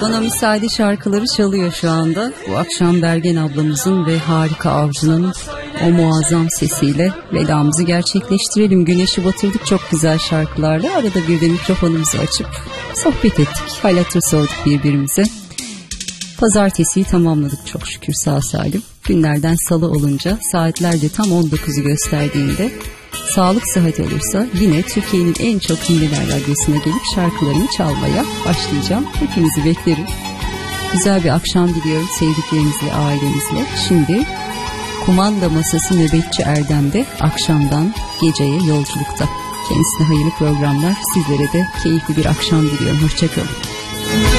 Bana müsaade şarkıları çalıyor şu anda. Bu akşam Bergen ablamızın ve Harika Avcı'nın o muazzam sesiyle vedamızı gerçekleştirelim. Güneşi batırdık çok güzel şarkılarla. Arada bir de mikrofonumuzu açıp sohbet ettik. Hal hatır sorduk birbirimize. Pazartesiyi tamamladık çok şükür sağ salim. Günlerden salı olunca saatler de tam 19'u gösterdiğinde sağlık sıhhat olursa yine Türkiye'nin en çok dinlenen radyosuna gelip şarkılarımı çalmaya başlayacağım. Hepinizi beklerim. Güzel bir akşam diliyorum sevdiklerinizle, ailenizle. Şimdi kumanda masası nöbetçi Erdem'de akşamdan geceye yolculukta. Kendisine hayırlı programlar, sizlere de keyifli bir akşam diliyorum. Hoşçakalın.